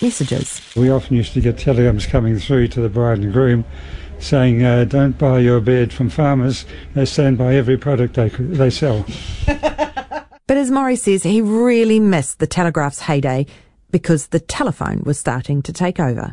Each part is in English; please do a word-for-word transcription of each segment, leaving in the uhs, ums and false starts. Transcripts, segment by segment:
messages. We often used to get telegrams coming through to the bride and groom saying, uh, don't buy your bed from farmers, they stand by every product they, they sell. But as Maury says, he really missed the telegraph's heyday because the telephone was starting to take over.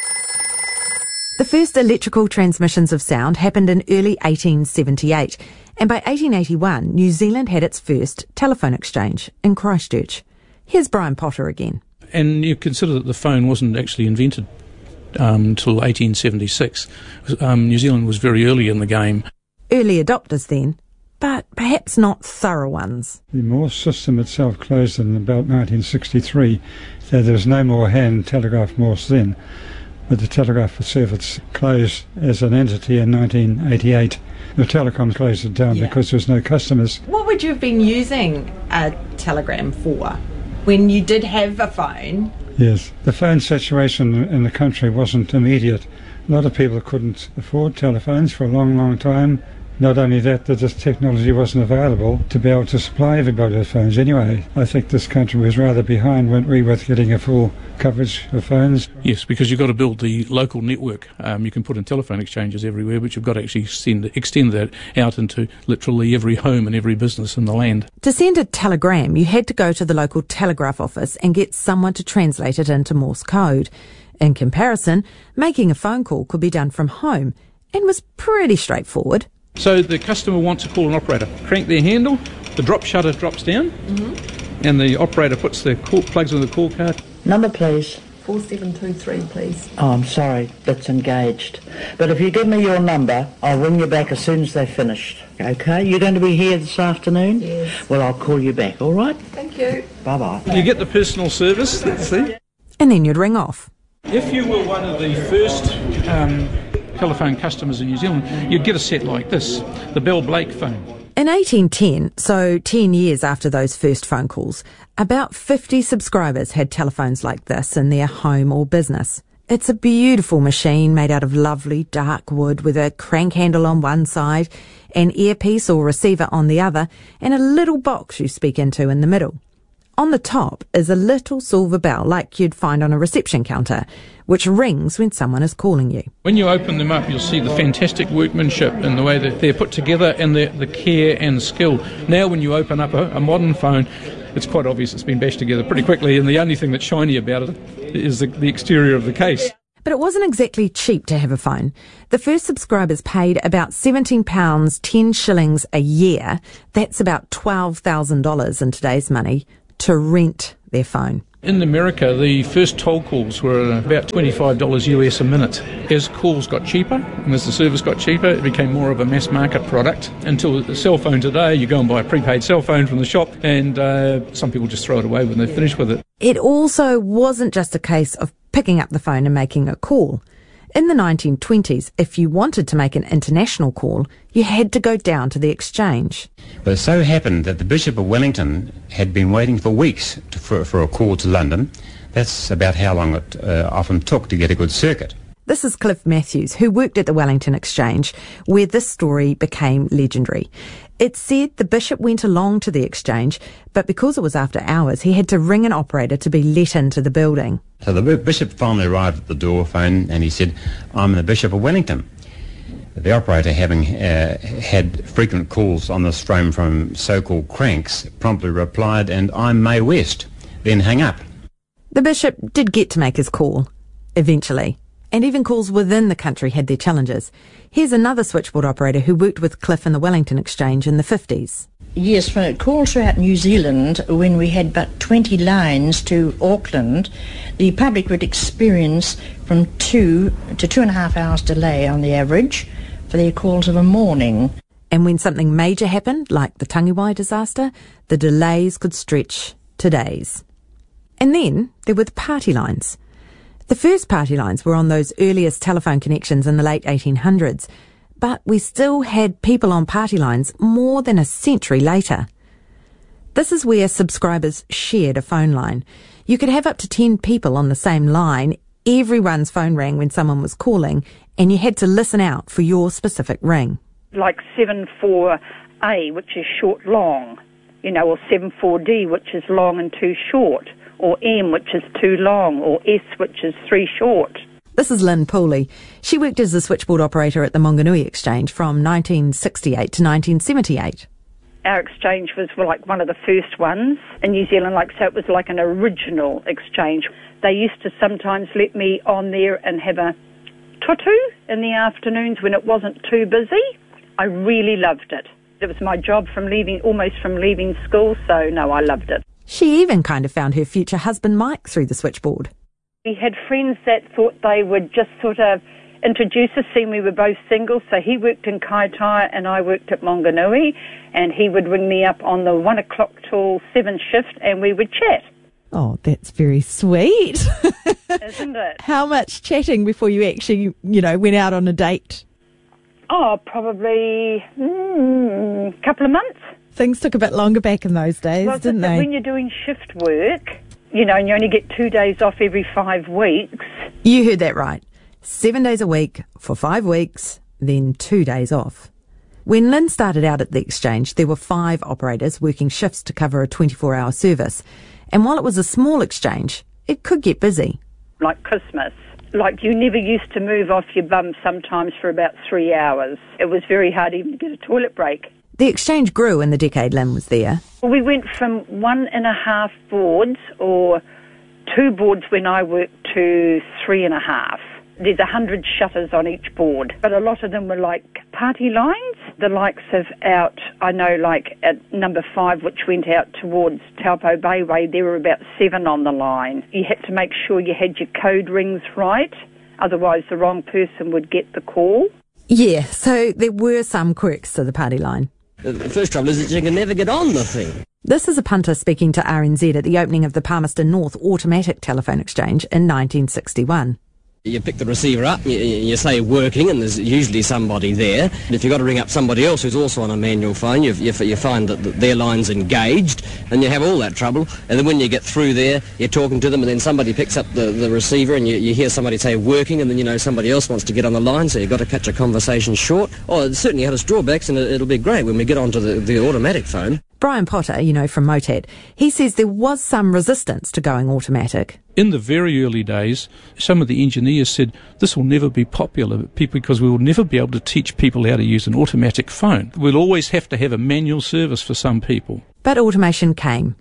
The first electrical transmissions of sound happened in early eighteen seventy-eight, and by eighteen eighty-one, New Zealand had its first telephone exchange in Christchurch. Here's Brian Potter again. And you consider that the phone wasn't actually invented um, until eighteen seventy-six. Um, New Zealand was very early in the game. Early adopters then, but perhaps not thorough ones. The Morse system itself closed in about nineteen sixty-three, so there was no more hand telegraph Morse then. But the telegraph service closed as an entity in nineteen eighty-eight. The telecoms closed it down yeah. because there was no customers. What would you have been using a telegram for when you did have a phone? Yes, the phone situation in the country wasn't immediate. A lot of people couldn't afford telephones for a long, long time. Not only that, that this technology wasn't available to be able to supply everybody with phones anyway. I think this country was rather behind, weren't we, with getting a full coverage of phones? Yes, because you've got to build the local network. Um, you can put in telephone exchanges everywhere, but you've got to actually send, extend that out into literally every home and every business in the land. To send a telegram, you had to go to the local telegraph office and get someone to translate it into Morse code. In comparison, making a phone call could be done from home and was pretty straightforward. So the customer wants to call an operator. Crank their handle, the drop shutter drops down, mm-hmm. and the operator puts the call, plugs in the call card. Number, please. four seven two three, please. Oh, I'm sorry, that's engaged. But if you give me your number, I'll ring you back as soon as they've finished. Okay? You're going to be here this afternoon? Yes. Well, I'll call you back, all right? Thank you. Bye-bye. You get the personal service, that's it. And then you'd ring off. If you were one of the first um, telephone customers in New Zealand, you'd get a set like this, the Bell Blake phone. In eighteen ten, so ten years after those first phone calls, about fifty subscribers had telephones like this in their home or business. It's a beautiful machine made out of lovely dark wood with a crank handle on one side, an earpiece or receiver on the other, and a little box you speak into in the middle. On the top is a little silver bell like you'd find on a reception counter, which rings when someone is calling you. When you open them up, you'll see the fantastic workmanship and the way that they're put together and the, the care and skill. Now when you open up a, a modern phone, it's quite obvious it's been bashed together pretty quickly, and the only thing that's shiny about it is the, the exterior of the case. But it wasn't exactly cheap to have a phone. The first subscribers paid about seventeen pounds ten shillings a year. That's about twelve thousand dollars in today's money, to rent their phone. In America, the first toll calls were about twenty-five dollars U S a minute. As calls got cheaper and as the service got cheaper, it became more of a mass market product until the cell phone today. You go and buy a prepaid cell phone from the shop, and uh, some people just throw it away when they're finished with it. It also wasn't just a case of picking up the phone and making a call. In the nineteen twenties, if you wanted to make an international call, you had to go down to the exchange. But it so happened that the Bishop of Wellington had been waiting for weeks to, for, for a call to London. That's about how long it uh, often took to get a good circuit. This is Cliff Matthews, who worked at the Wellington Exchange, where this story became legendary. It said the bishop went along to the exchange, but because it was after hours, he had to ring an operator to be let into the building. So the bishop finally arrived at the door phone and he said, "I'm the Bishop of Wellington." The operator, having uh, had frequent calls on this phone from so-called cranks, promptly replied, "And I'm Mae West," then hung up. The bishop did get to make his call, eventually. And even calls within the country had their challenges. Here's another switchboard operator who worked with Cliff in the Wellington Exchange in the fifties. Yes, when it calls throughout New Zealand, when we had but twenty lines to Auckland, the public would experience from two to two and a half hours delay on the average for their calls of a morning. And when something major happened, like the Tangiwai disaster, the delays could stretch to days. And then there were the party lines. The first party lines were on those earliest telephone connections in the late eighteen hundreds, but we still had people on party lines more than a century later. This is where subscribers shared a phone line. You could have up to ten people on the same line. Everyone's phone rang when someone was calling, and you had to listen out for your specific ring. Like seven four A, which is short long, you know, or seven four D, which is long and too short, or M, which is too long, or S, which is three short. This is Lynn Pooley. She worked as a switchboard operator at the Monganui Exchange from nineteen sixty-eight to nineteen seventy-eight. Our exchange was like one of the first ones in New Zealand, like so it was like an original exchange. They used to sometimes let me on there and have a tutu in the afternoons when it wasn't too busy. I really loved it. It was my job from leaving, almost from leaving school, so no, I loved it. She even kind of found her future husband Mike through the switchboard. We had friends that thought they would just sort of introduce us, seeing we were both single, so he worked in Kaitaia and I worked at Monganui, and he would ring me up on the one o'clock till seven shift and we would chat. Oh, that's very sweet. Isn't it? How much chatting before you actually, you know, went out on a date? Oh, probably a mm, couple of months. Things took a bit longer back in those days, well, didn't they? When you're doing shift work, you know, and you only get two days off every five weeks. You heard that right. Seven days a week for five weeks, then two days off. When Lynn started out at the exchange, there were five operators working shifts to cover a twenty-four hour service. And while it was a small exchange, it could get busy. Like Christmas. Like you never used to move off your bum sometimes for about three hours. It was very hard even to get a toilet break. The exchange grew in the decade Lynn was there. Well, we went from one and a half boards or two boards when I worked to three and a half. There's a hundred shutters on each board, but a lot of them were like party lines. The likes of out, I know like at number five, which went out towards Taupo Bay Way, there were about seven on the line. You had to make sure you had your code rings right, otherwise the wrong person would get the call. Yeah, so there were some quirks to the party line. The first trouble is that you can never get on the thing. This is a punter speaking to R N Z at the opening of the Palmerston North Automatic Telephone Exchange in nineteen sixty-one. You pick the receiver up, you, you say working, and there's usually somebody there. If you've got to ring up somebody else who's also on a manual phone, you, you, you find that their line's engaged, and you have all that trouble. And then when you get through there, you're talking to them, and then somebody picks up the, the receiver, and you, you hear somebody say working, and then you know somebody else wants to get on the line, so you've got to cut your conversation short. Oh, it certainly had its drawbacks, and it, it'll be great when we get onto the, the automatic phone. Brian Potter, you know, from Motat, he says there was some resistance to going automatic. In the very early days, some of the engineers said this will never be popular because we will never be able to teach people how to use an automatic phone. We'll always have to have a manual service for some people. But automation came.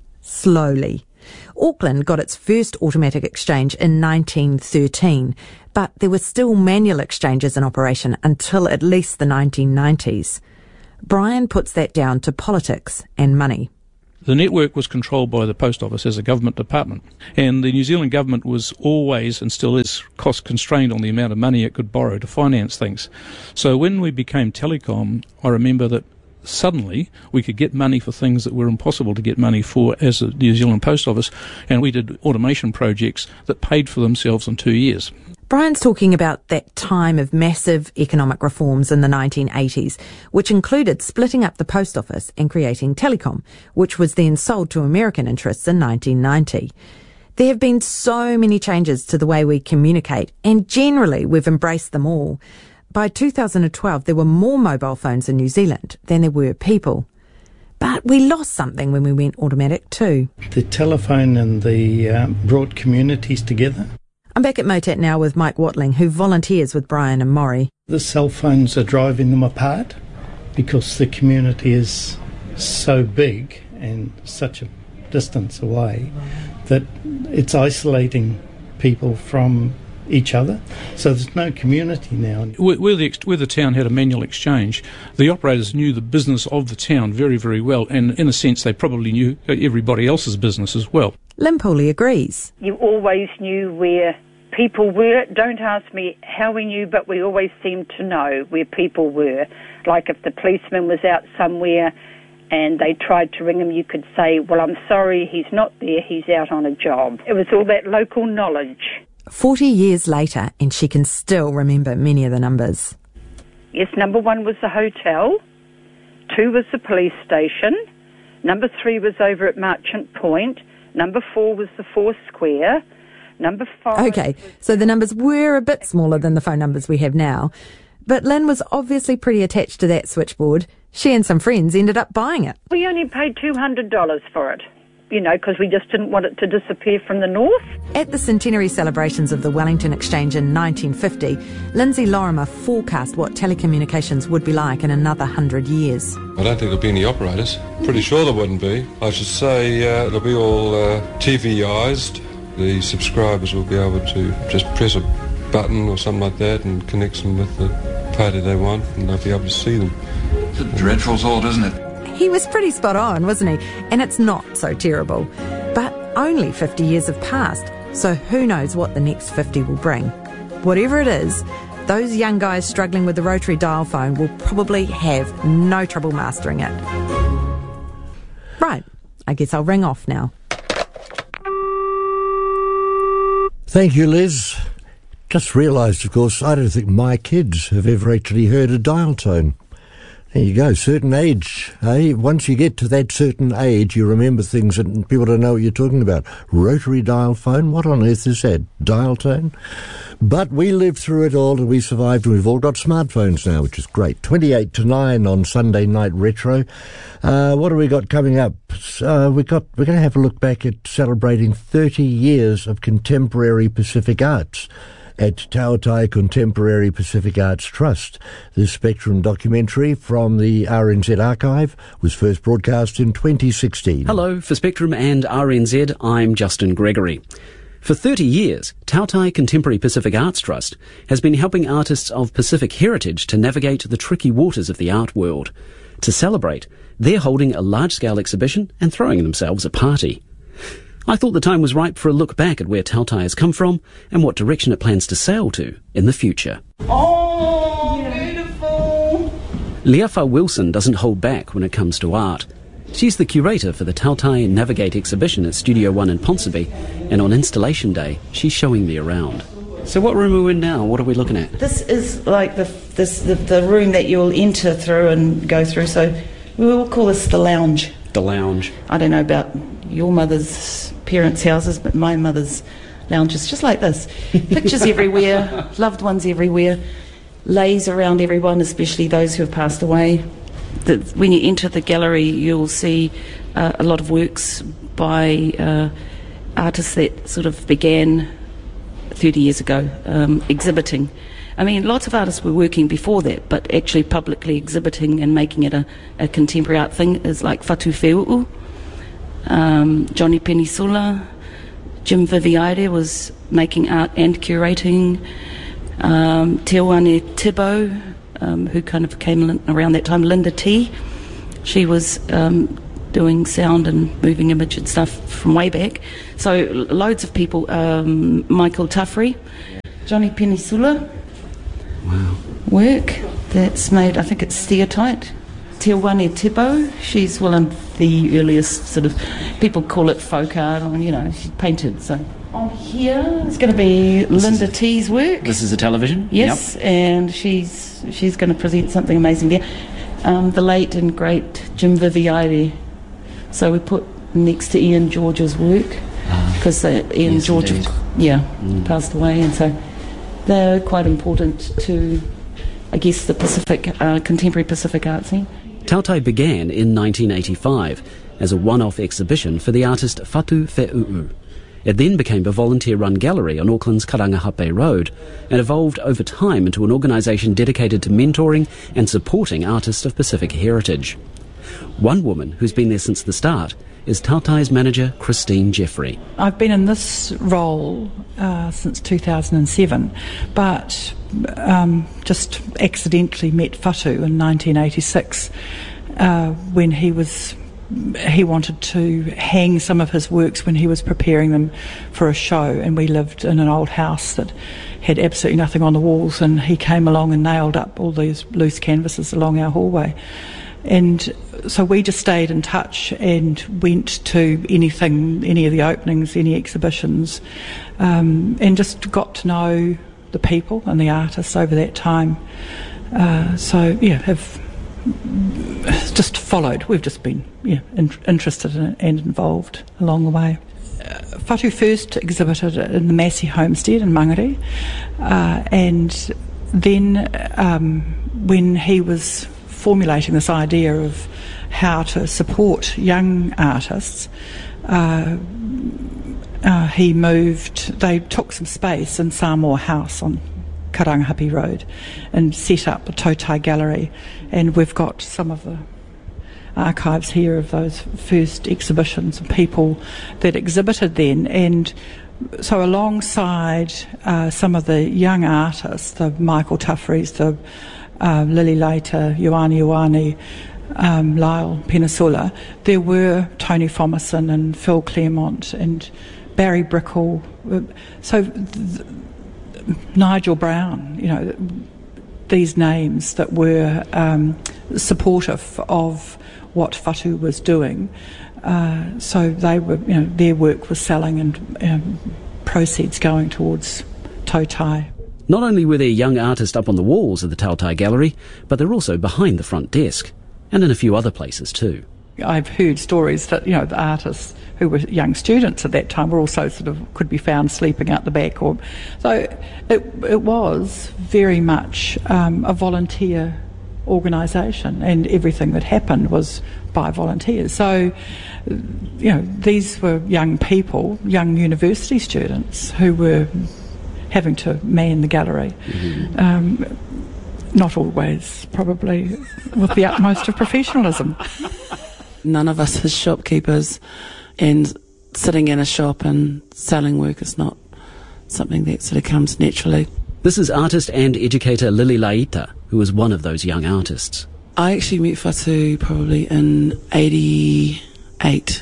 Slowly. Auckland got its first automatic exchange in nineteen thirteen, but there were still manual exchanges in operation until at least the nineteen nineties. Brian puts that down to politics and money. The network was controlled by the Post Office as a government department, and the New Zealand government was always and still is cost constrained on the amount of money it could borrow to finance things. So when we became Telecom, I remember that suddenly we could get money for things that were impossible to get money for as the New Zealand Post Office, and we did automation projects that paid for themselves in two years. Brian's talking about that time of massive economic reforms in the nineteen eighties, which included splitting up the post office and creating Telecom, which was then sold to American interests in nineteen ninety. There have been so many changes to the way we communicate, and generally we've embraced them all. By two thousand twelve, there were more mobile phones in New Zealand than there were people. But we lost something when we went automatic too. The telephone and the uh, brought communities together. I'm back at Motat now with Mike Watling, who volunteers with Brian and Maury. The cell phones are driving them apart because the community is so big and such a distance away that it's isolating people from each other. So there's no community now. Where the, where the town had a manual exchange, the operators knew the business of the town very, very well, and in a sense they probably knew everybody else's business as well. Lynn Pooley agrees. You always knew where people were. Don't ask me how we knew, but we always seemed to know where people were. Like if the policeman was out somewhere and they tried to ring him, you could say, well, I'm sorry, he's not there, he's out on a job. It was all that local knowledge. Forty years later, and she can still remember many of the numbers. Yes, number one was the hotel, two was the police station, number three was over at Merchant Point, number four was the Four Square, number five... Okay, so the numbers were a bit smaller than the phone numbers we have now, but Lynn was obviously pretty attached to that switchboard. She and some friends ended up buying it. We only paid two hundred dollars for it. you know, because we just didn't want it to disappear from the north. At the centenary celebrations of the Wellington Exchange in nineteen fifty, Lindsay Lorimer forecast what telecommunications would be like in another hundred years. I don't think there'll be any operators. Pretty sure there wouldn't be. I should say uh, it'll be all uh, T V-ised. The subscribers will be able to just press a button or something like that and connects them with the party they want, and they'll be able to see them. It's a dreadful thought, isn't it? He was pretty spot on, wasn't he? And it's not so terrible. But only fifty years have passed, so who knows what the next fifty will bring. Whatever it is, those young guys struggling with the rotary dial phone will probably have no trouble mastering it. Right, I guess I'll ring off now. Thank you, Liz. Just realised, of course, I don't think my kids have ever actually heard a dial tone. There you go, certain age, eh? Once you get to that certain age, you remember things and people don't know what you're talking about. Rotary dial phone, what on earth is that? Dial tone? But we lived through it all and we survived, and we've all got smartphones now, which is great. twenty-eight to nine on Sunday Night Retro. Uh, what have we got coming up? Uh, we got, we're going to have a look back at celebrating thirty years of contemporary Pacific arts at Tautai Contemporary Pacific Arts Trust. This Spectrum documentary from the R N Z archive was first broadcast in twenty sixteen. Hello, for Spectrum and R N Z, I'm Justin Gregory. For thirty years, Tautai Contemporary Pacific Arts Trust has been helping artists of Pacific heritage to navigate the tricky waters of the art world. To celebrate, they're holding a large-scale exhibition and throwing themselves a party. I thought the time was ripe for a look back at where Tautai has come from and what direction it plans to sail to in the future. Oh, beautiful! Leafa Wilson doesn't hold back when it comes to art. She's the curator for the Tautai Navigate exhibition at Studio One in Ponsonby, and on installation day, she's showing me around. So what room are we in now? What are we looking at? This is like the, this, the, the room that you'll enter through and go through, so we will call this the lounge. The lounge. I don't know about your mother's parents' houses, but my mother's lounge is just like this. Pictures everywhere, loved ones everywhere, lays around everyone, especially those who have passed away. The, when you enter the gallery, you'll see uh, a lot of works by uh, artists that sort of began thirty years ago, um, exhibiting. I mean, lots of artists were working before that, but actually publicly exhibiting and making it a, a contemporary art thing is like Fatu Fe'u'u, um, Johnny Penisula, Jim Viviaide was making art and curating, um, Te Wane Tibo, um, who kind of came around that time, Linda T, she was um, doing sound and moving image and stuff from way back. So loads of people, um, Michael Tuffrey, Johnny Penisula, wow. work that's made, I think it's steatite. Te Wane Tibo, she's one of the earliest sort of, people call it folk art, you know, she painted. So on here is going to be this Linda is, T's work. This is a television? Yes, yep. And she's she's going to present something amazing there. Um, the late and great Jim Viviaide. So we put next to Ian George's work, because uh, Ian yes, George, indeed. yeah, mm. passed away, and so they're quite important to, I guess, the Pacific, uh, contemporary Pacific art scene. Tautai began in nineteen eighty-five as a one-off exhibition for the artist Fatu Fe'u'u. It then became a volunteer-run gallery on Auckland's Karangahape Road and evolved over time into an organisation dedicated to mentoring and supporting artists of Pacific heritage. One woman who's been there since the start is Tautai's manager, Christine Jeffrey. I've been in this role uh, since two thousand seven, but um, just accidentally met Fatu in nineteen eighty-six uh, when he was he wanted to hang some of his works when he was preparing them for a show, and we lived in an old house that had absolutely nothing on the walls, and he came along and nailed up all these loose canvases along our hallway. And so we just stayed in touch and went to anything, any of the openings, any exhibitions, um, and just got to know the people and the artists over that time. Uh, so, yeah, have just followed. We've just been yeah, in, interested in, and involved along the way. Uh, Fatu first exhibited in the Massey Homestead in Mangere, uh, and then um, when he was formulating this idea of how to support young artists, uh, uh, he moved, they took some space in Samoa House on Karangahape Road and set up the Tautai Gallery, and we've got some of the archives here of those first exhibitions and people that exhibited then. And so alongside uh, some of the young artists, the Michael Tuffrys, the uh, Lily Later, Ioane Ioane, um, Lyle Peninsula, there were Tony Thomason and Phil Claremont and Barry Brickell, so th- Nigel Brown, you know, these names that were um, supportive of what Whatu was doing. Uh, so they were, you know, their work was selling and um, proceeds going towards Tautai. Not only were there young artists up on the walls of the Tautai Gallery, but they're also behind the front desk, and in a few other places too. I've heard stories that, you know, the artists who were young students at that time were also sort of could be found sleeping out the back. Or so it, it was very much um, a volunteer organisation, and everything that happened was by volunteers. So, you know, these were young people, young university students who were having to man the gallery. Mm-hmm. Um, not always, probably, with the utmost of professionalism. None of us as shopkeepers, and sitting in a shop and selling work is not something that sort of comes naturally. This is artist and educator Lily Laita, who was one of those young artists. I actually met Whatu probably in eighty-eight.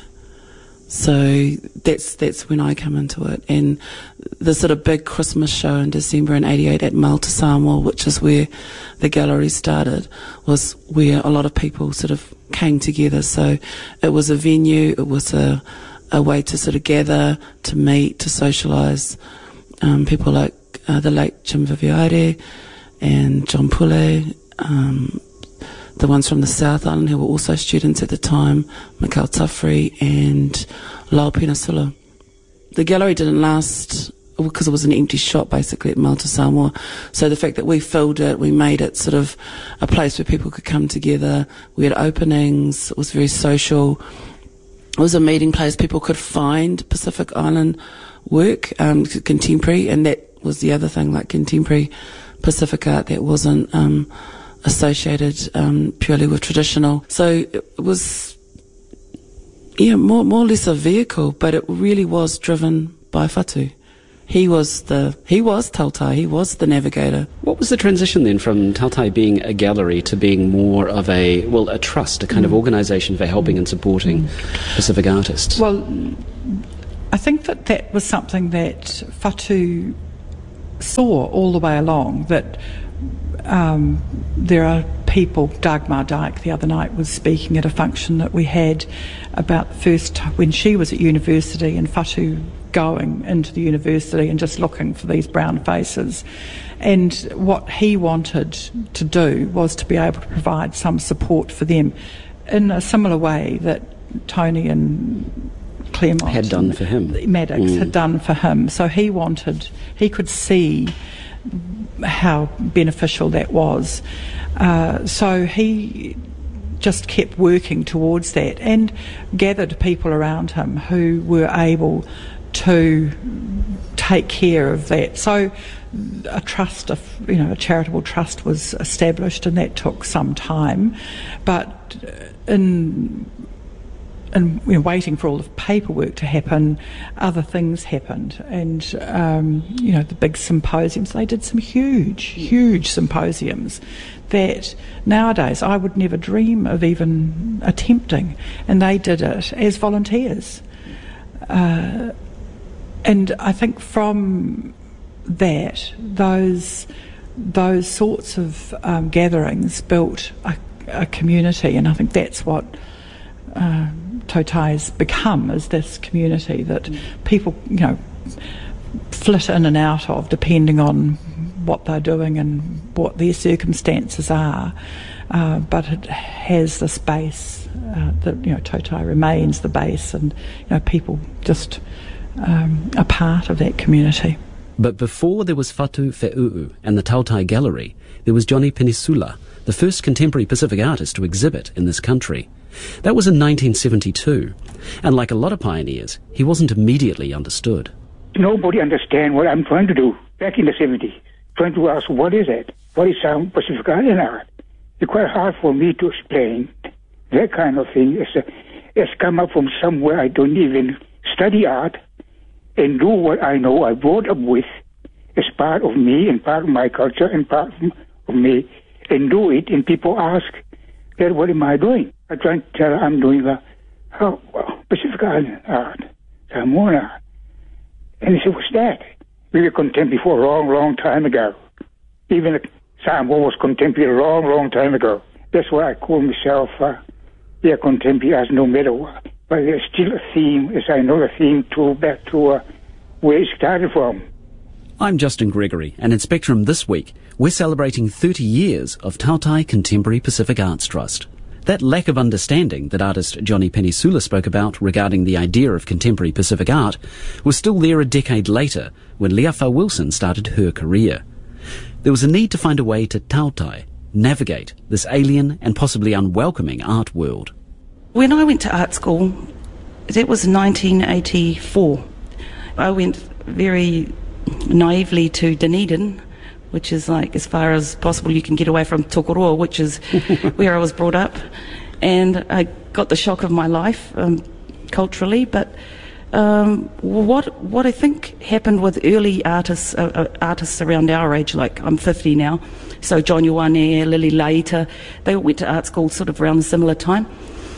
So that's that's when I come into it. And the sort of big Christmas show in December in eighty-eight at Malta Samoa, which is where the gallery started, was where a lot of people sort of came together. So it was a venue, it was a, a way to sort of gather, to meet, to socialise. Um, people like uh, the late Jim Viviaire and John Pule, um, the ones from the South Island who were also students at the time, Mikhail Tuffrey and Lyle Peninsula. The gallery didn't last because it was an empty shop basically at Malta Samoa. So the fact that we filled it, we made it sort of a place where people could come together. We had openings, it was very social. It was a meeting place. People could find Pacific Island work, um, contemporary, and that was the other thing, like contemporary Pacific art that wasn't um, associated um, purely with traditional. So it was, yeah, more more or less a vehicle, but it really was driven by Whatu. He was the he was Tautai, he was the navigator. What was the transition then from Tautai being a gallery to being more of a, well, a trust, a kind mm. of organisation for helping and supporting mm. Pacific artists? Well, I think that that was something that Whatu saw all the way along, that um, there are people, Dagmar Dyke the other night was speaking at a function that we had about the first time when she was at university, and Whatu going into the university and just looking for these brown faces. And what he wanted to do was to be able to provide some support for them in a similar way that Tony and Claremont had done for him. Maddox mm. had done for him. So he wanted, he could see how beneficial that was. Uh, so he just kept working towards that and gathered people around him who were able to take care of that. So a trust, of, you know, a charitable trust was established, and that took some time. But in and you know, waiting for all the paperwork to happen, other things happened. And, um, you know, the big symposiums, they did some huge, huge symposiums that nowadays I would never dream of even attempting. And they did it as volunteers. Uh, and I think from that, those those sorts of um, gatherings built a, a community, and I think that's what uh, Tautai has become, is this community that mm. people, you know, flit in and out of depending on what they're doing and what their circumstances are. Uh, but it has this base uh, that, you know, Tautai remains the base, and, you know, people just um, are part of that community. But before there was Whatu Fe'uu and the Tautai Gallery, there was Johnny Peninsula, the first contemporary Pacific artist to exhibit in this country. That was in nineteen seventy-two, and like a lot of pioneers, he wasn't immediately understood. Nobody understands what I'm trying to do back in the seventies. Trying to ask, what is it? What is some Pacific Island art? It's quite hard for me to explain. That kind of thing is a, it's come up from somewhere. I don't even study art and do what I know I brought up with as part of me and part of my culture and part of me, and do it, and people ask, well, what am I doing? I try to tell them I'm doing a oh, well, Pacific Island art, Samoan art. And they say, what's that? We were contemporary for a long, long time ago. Even Samoa was contemporary a long, long time ago. That's why I call myself uh, yeah, contemporary, as no matter what. But there's still a theme, as I know the theme, to back to uh, where it started from. I'm Justin Gregory, and in Spectrum this week, we're celebrating thirty years of Tautai Contemporary Pacific Arts Trust. That lack of understanding that artist Johnny Penisula spoke about regarding the idea of contemporary Pacific art was still there a decade later when Leafa Wilson started her career. There was a need to find a way to tautai, navigate this alien and possibly unwelcoming art world. When I went to art school, that was nineteen eighty-four. I went very naively to Dunedin, which is like as far as possible you can get away from Tokoroa, which is where I was brought up. And I got the shock of my life um, culturally, but um, what what I think happened with early artists uh, uh, artists around our age, like I'm fifty now, so John Ioane, Lily Laita, they all went to art school sort of around a similar time.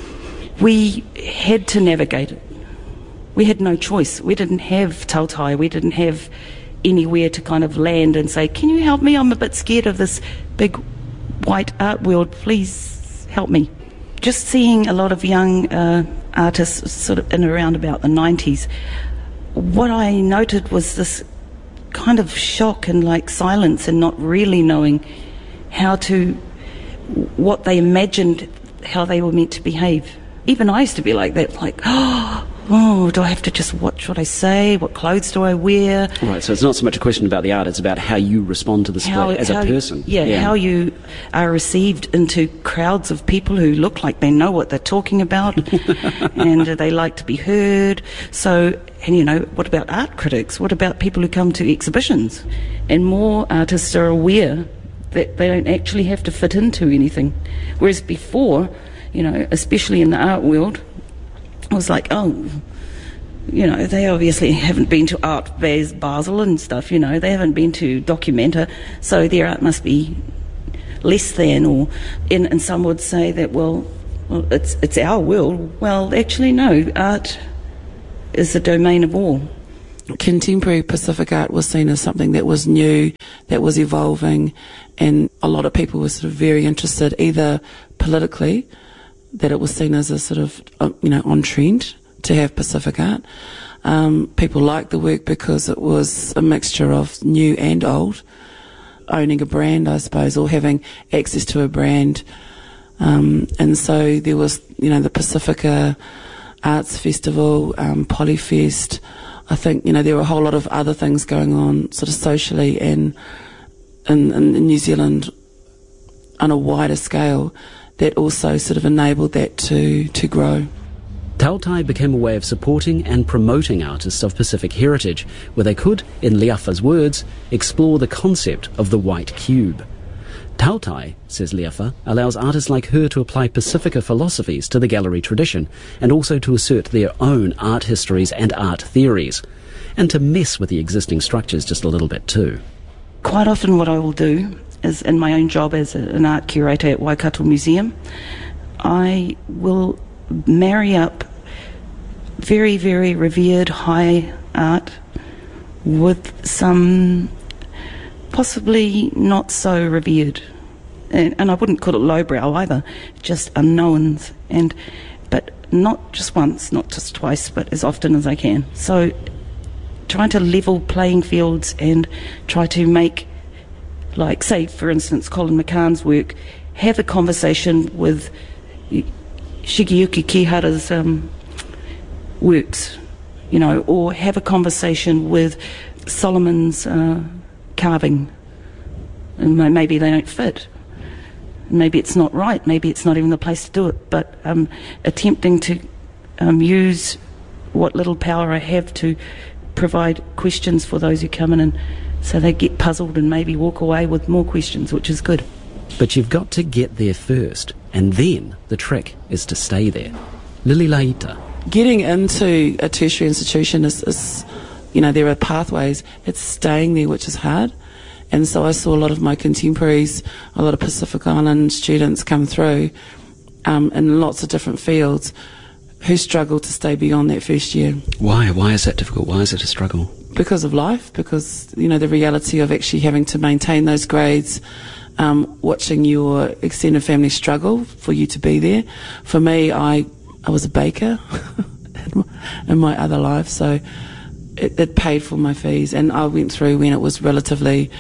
We had to navigate it. We had no choice. We didn't have tautai, we didn't have anywhere to kind of land and say, can you help me? I'm a bit scared of this big white art world. Please help me. Just seeing a lot of young uh, artists sort of in around about the nineties, what I noted was this kind of shock and like silence and not really knowing how to, what they imagined, how they were meant to behave. Even I used to be like that, like, oh, oh, do I have to just watch what I say? What clothes do I wear? Right, so it's not so much a question about the art, it's about how you respond to the split as a person. You, yeah, yeah, how you are received into crowds of people who look like they know what they're talking about and uh, they like to be heard. So, and you know, what about art critics? What about people who come to exhibitions? And more artists are aware that they don't actually have to fit into anything. Whereas before, you know, especially in the art world, I was like, oh, you know, they obviously haven't been to Art Basel and stuff, you know, they haven't been to Documenta, so their art must be less than, or, and, and some would say that, well, well, it's it's our world. Well, actually, no, art is the domain of all. Contemporary Pacific art was seen as something that was new, that was evolving, and a lot of people were sort of very interested, either politically, that it was seen as a sort of, you know, on trend to have Pacific art. Um, people liked the work because it was a mixture of new and old, owning a brand, I suppose, or having access to a brand. Um, and so there was, you know, the Pacifica Arts Festival, um, Polyfest. I think, you know, there were a whole lot of other things going on sort of socially and in, in New Zealand on a wider scale that also sort of enabled that to, to grow. Tautai became a way of supporting and promoting artists of Pacific heritage, where they could, in Leafa's words, explore the concept of the white cube. Tautai, says Leafa, allows artists like her to apply Pacifica philosophies to the gallery tradition, and also to assert their own art histories and art theories, and to mess with the existing structures just a little bit too. Quite often what I will do is, in my own job as a, an art curator at Waikato Museum, I will marry up very, very revered high art with some possibly not so revered. And, and I wouldn't call it lowbrow either, just unknowns. And but not just once, not just twice, but as often as I can. So trying to level playing fields and try to make, like, say, for instance, Colin McCann's work, have a conversation with Shigeyuki Kihara's um, works, you know, or have a conversation with Solomon's uh, carving, and maybe they don't fit. maybe it's not right, maybe it's not even the place to do it, but um, attempting to um, use what little power I have to provide questions for those who come in, and so they get puzzled and maybe walk away with more questions, which is good. But you've got to get there first, and then the trick is to stay there. Lili Laita. Getting into a tertiary institution is, is, you know, there are pathways. It's staying there which is hard. And so I saw a lot of my contemporaries, a lot of Pacific Island students come through um, in lots of different fields who struggle to stay beyond that first year. Why? Why is that difficult? Why is it a struggle? Because of life, because, you know, the reality of actually having to maintain those grades, um, watching your extended family struggle for you to be there. For me, I, I was a baker in my other life, so it, it paid for my fees, and I went through when it was relatively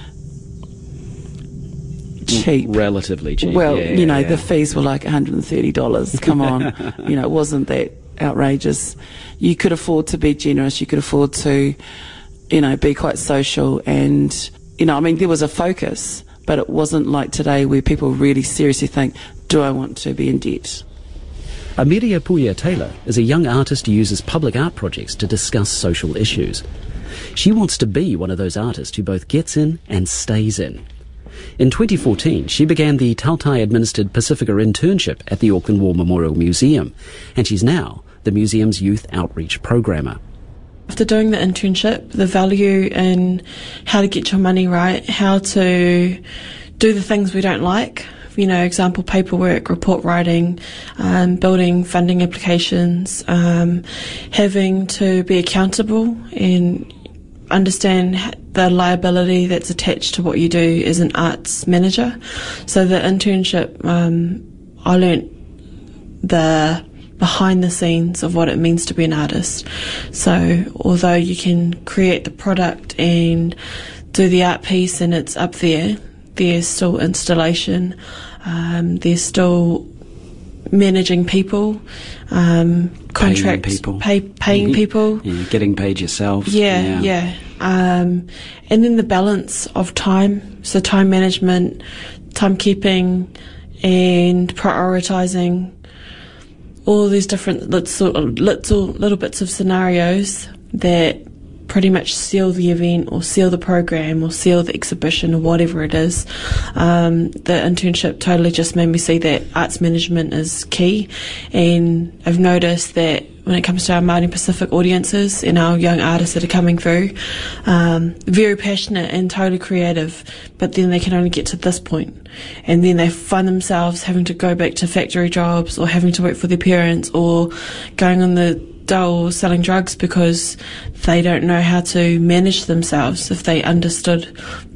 cheap. Relatively cheap. Well, yeah, you know, yeah. the fees were like one hundred thirty dollars. Come on. You know, it wasn't that outrageous. You could afford to be generous. You could afford to, you know, be quite social. And, you know, I mean, there was a focus, but it wasn't like today where people really seriously think, do I want to be in debt? Ameria Puya-Taylor is a young artist who uses public art projects to discuss social issues. She wants to be one of those artists who both gets in and stays in. In twenty fourteen, she began the Tautai-administered Pacifica internship at the Auckland War Memorial Museum, and she's now the museum's youth outreach programmer. After doing the internship, the value in how to get your money right, how to do the things we don't like, you know, example paperwork, report writing, um, building funding applications, um, having to be accountable and understand the liability that's attached to what you do as an arts manager. So the internship, um, I learnt the behind the scenes of what it means to be an artist. So although you can create the product and do the art piece and it's up there, there's still installation, um, there's still managing people, um, contracts, paying people, pay, paying mm-hmm. people, yeah, getting paid yourself. Yeah, yeah. yeah. Um, and then the balance of time, so time management, timekeeping, and prioritising. All these different little, little little bits of scenarios that pretty much seal the event or seal the program or seal the exhibition or whatever it is. Um, the internship totally just made me see that arts management is key, and I've noticed that when it comes to our Māori Pacific audiences and our young artists that are coming through, um, very passionate and totally creative, but then they can only get to this point, and then they find themselves having to go back to factory jobs or having to work for their parents or going on the dole selling drugs because they don't know how to manage themselves. If they understood